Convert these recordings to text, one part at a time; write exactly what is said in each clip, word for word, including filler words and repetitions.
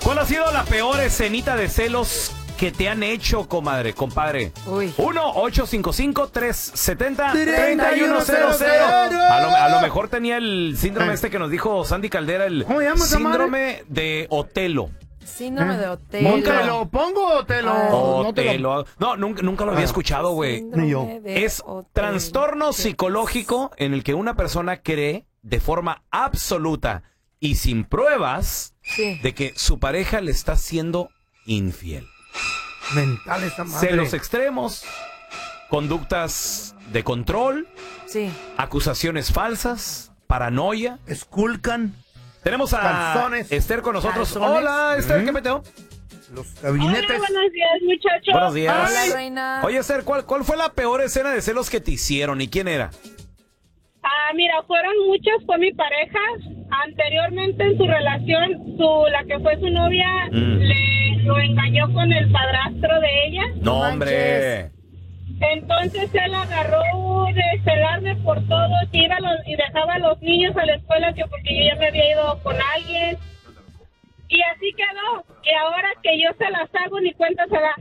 ¿Cuál ha sido la peor escenita de celos que te han hecho, comadre, compadre? Uy. uno ocho cinco cinco, tres siete cero, tres uno cero cero. A lo, a lo mejor tenía el síndrome Eh. este que nos dijo Sandy Caldera, el ¿Cómo llama esa síndrome de Otelo. Síndrome ¿Eh? de Otelo. ¿Te lo pongo o te lo...? Ah. no te lo- Otelo. No, nunca, nunca lo había Ah. escuchado, güey. Ni yo. Síndrome de Es Otelo. trastorno ¿Qué? psicológico en el que una persona cree de forma absoluta y sin pruebas Sí. de que su pareja le está siendo infiel. Mental esa madre. Celos extremos, conductas de control, Sí. acusaciones falsas, paranoia. Esculcan Tenemos a Calzones. Esther con nosotros. Calzones. Hola, Esther, Mm. ¿qué meteo? los Hola, gabinetes. buenos días, muchachos. Buenos días. Hola, reina. Oye, Esther, ¿cuál, ¿cuál fue la peor escena de celos que te hicieron y quién era? Ah, mira, fueron muchas, fue mi pareja. Anteriormente en su relación, su la que fue su novia, Mm. le lo engañó con el padrastro de ella. No, manches. hombre. Entonces él agarró de celarme por todo, que iba a los- y dejaba a los niños a la escuela que porque yo ya me había ido con alguien. Y así quedó. Y ahora que yo se las hago, ni cuenta se da.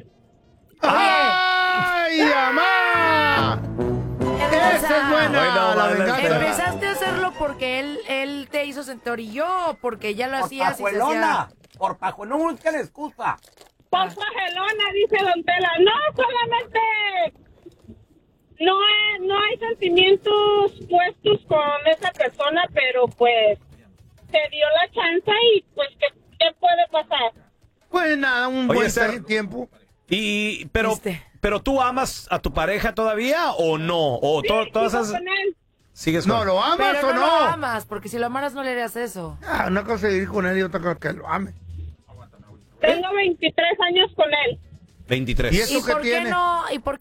¡Ay, mamá! Esa es buena, Bueno, la vale, venganza. espera. ¿Empezaste a hacerlo porque él, él te hizo sentir y yo o porque ya lo hacías y se hacía... Por pajuelona, no busquen excusa. Por pajelona, dice Don Tela. No, solamente no hay, no hay sentimientos puestos con esa persona, pero pues se dio la chance y pues ¿qué, qué puede pasar? Pues nada, un Oye, buen Esther. tiempo. Y, pero, Este. pero tú amas a tu pareja todavía o no? O to- Sí, todas sigo esas... con él. ¿Sigues con No, ¿lo amas Pero o no, no? lo amas, porque si lo amaras no le harías eso. Ah, una cosa es ir con él y otra cosa que lo ame. Tengo veintitrés años con él. veintitrés. ¿Y eso ¿Y qué por qué tiene? no, y por